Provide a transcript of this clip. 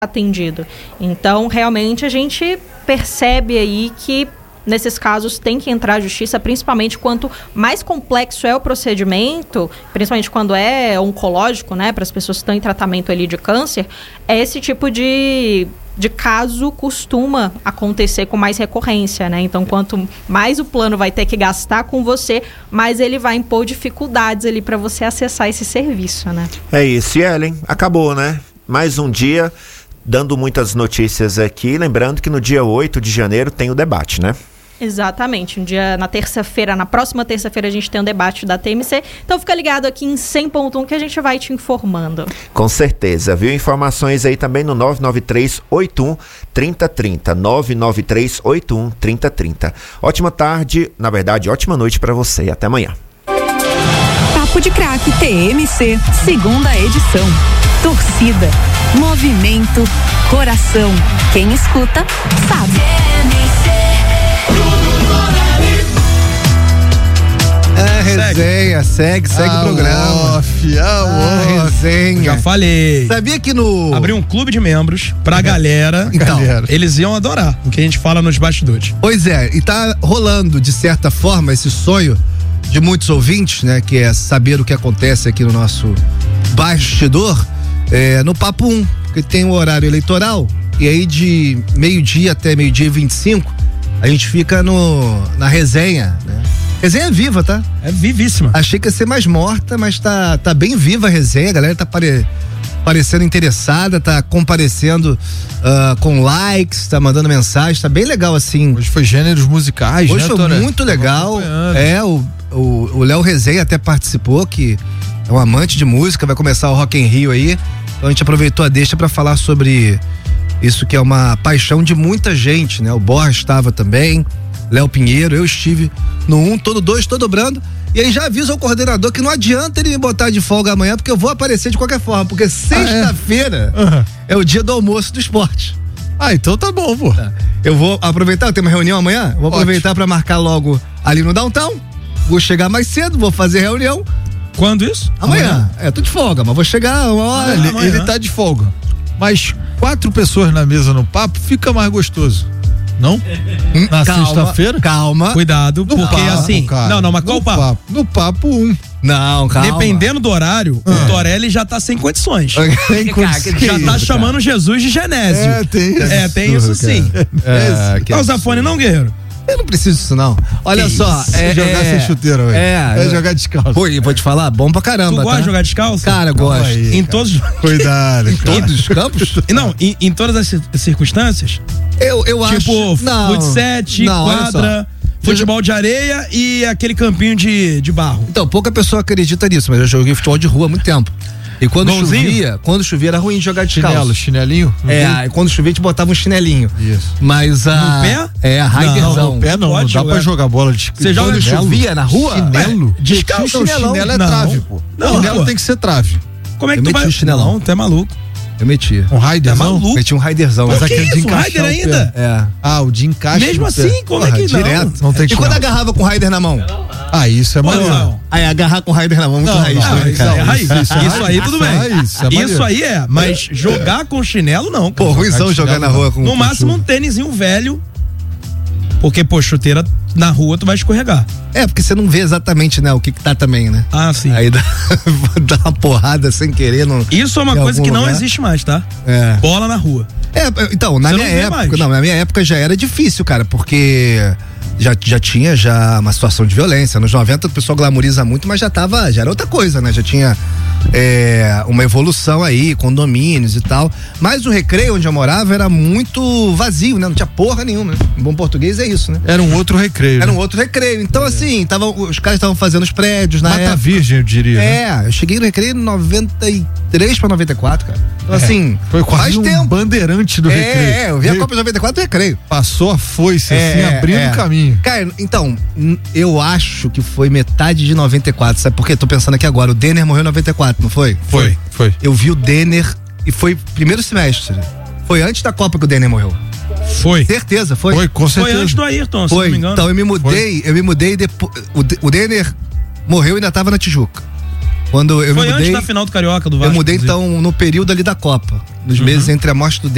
atendido. Então, realmente, a gente percebe aí que nesses casos tem que entrar a justiça, principalmente quanto mais complexo é o procedimento, principalmente quando é oncológico, né, para as pessoas que estão em tratamento ali de câncer, esse tipo de caso costuma acontecer com mais recorrência, né? Então, quanto mais o plano vai ter que gastar com você, mais ele vai impor dificuldades ali para você acessar esse serviço, né? É isso, Ellen, acabou, né? Mais um dia dando muitas notícias aqui, lembrando que no dia 8 de janeiro tem o debate, né? Exatamente, na terça-feira, na próxima terça-feira a gente tem um debate da TMC, então fica ligado aqui em 100.1 que a gente vai te informando. Com certeza, viu? Informações aí também no 993-81-3030, 993-81-3030. Ótima tarde, na verdade, ótima noite pra você e até amanhã. Papo de Craque TMC, segunda edição. Torcida, movimento, coração. Quem escuta, sabe. Resenha, segue o programa. Resenha. Já falei. Sabia que abrir um clube de membros pra galera. Então, eles iam adorar o que a gente fala nos bastidores. Pois é, e tá rolando, de certa forma, esse sonho de muitos ouvintes, né? Que é saber o que acontece aqui no nosso bastidor, no Papo 1, porque tem o horário eleitoral, e aí de meio-dia até meio-dia e 25, a gente fica na resenha, né? Resenha viva, tá? É vivíssima. Achei que ia ser mais morta, mas tá bem viva a resenha, a galera tá parecendo interessada, tá comparecendo com likes, tá mandando mensagem, tá bem legal assim. Hoje foi gêneros musicais, hoje né, foi muito legal. O Léo Resenha até participou, que é um amante de música, vai começar o Rock in Rio aí, então a gente aproveitou a deixa pra falar sobre isso que é uma paixão de muita gente, né? O Borja estava também, Léo Pinheiro, eu estive no 1, tô no 2, tô dobrando. E aí já aviso ao coordenador que não adianta ele me botar de folga amanhã, porque eu vou aparecer de qualquer forma, porque sexta-feira é o dia do almoço do esporte. Então tá bom, pô. Eu vou aproveitar, eu tenho uma reunião amanhã, vou aproveitar pra marcar logo ali no downtown, vou chegar mais cedo, vou fazer reunião. Quando isso? Amanhã. Tô de folga, mas vou chegar uma hora. Ele tá de folga. Mas 4 pessoas na mesa no papo fica mais gostoso. Não? Na sexta-feira? Calma. Cuidado, porque papo, assim. Cara, não, mas qual o papo? No Papo 1. Não, calma. Dependendo do horário, o Torelli já tá sem condições. Tem condições. Já tá chamando Jesus de Genésio. Tem isso. Tem isso sim. Não, Zafone não, guerreiro. Eu não preciso disso, não. Olha só. Jogar sem chuteira, velho. É jogar descalço. Pô, vou te falar, bom pra caramba. Tu gosta de jogar descalço? Cara, gosto. Aí, em todos os. Cuidado. Em todos os campos? Não, em todas as circunstâncias? Eu acho. Tipo, futsete, quadra, futebol de areia e aquele campinho de barro. Então, pouca pessoa acredita nisso, mas eu joguei futebol de rua há muito tempo. E quando chovia era ruim de jogar descalço. Chinelinho? E quando chovia a gente botava um chinelinho. Isso. Mas no pé? A Raiderzão. No pé não dá pra jogar bola de Você joga quando chovia na rua? Chinelo? Descalço, Chinelo é trave, pô. Chinelo tem que ser trave. Como é que tu vai? O chinelão. Não, tu é maluco. Eu metia. Um Raiderzão? Meti um Raiderzão. Mas aquele de encaixar Raider ainda? O de encaixe. Mesmo assim, como é que direto? Não tem E quando agarrava com o Raider na mão? Isso é maneiro. Aí agarrar com o Raider na mão, muito raiz. É raiz. Isso aí tudo bem. Isso aí mas jogar com chinelo não. Pô, ruimzão jogar na rua com no máximo um tênisinho velho. Porque, pô, chuteira na rua tu vai escorregar. Porque você não vê exatamente, né, o que tá também, né? Sim. Aí dá uma porrada sem querer. Isso é uma coisa que não existe mais, tá? Bola na rua. Então, na minha época já era difícil, cara, porque já tinha uma situação de violência. Nos 90 o pessoal glamoriza muito, mas já era outra coisa, né? Já tinha uma evolução aí, condomínios e tal. Mas o Recreio, onde eu morava, era muito vazio, né? Não tinha porra nenhuma. Em bom português é isso, né? Era um outro recreio. Era um outro recreio. Então, assim, os caras estavam fazendo os prédios na época. Mata Virgem, eu diria. Né? Eu cheguei no Recreio em 93 pra 94, cara. Então, assim, foi quase um tempo. Bandeirante do Recreio. Eu vi a Copa de 94 do Recreio. Passou a foice, assim, abrindo o caminho. Cara, então, eu acho que foi metade de 94, sabe por quê? Tô pensando aqui agora, o Denner morreu em 94, não foi? Foi. Eu vi o Denner e foi primeiro semestre. Foi antes da Copa que o Denner morreu. Foi. Certeza, foi? Foi, com certeza. Foi antes do Ayrton, se não me engano. Então eu me mudei depois. O Denner morreu e ainda tava na Tijuca. Quando eu foi me mudei, antes da final do Carioca do Vasco. Eu mudei então no período ali da Copa, nos meses entre a morte do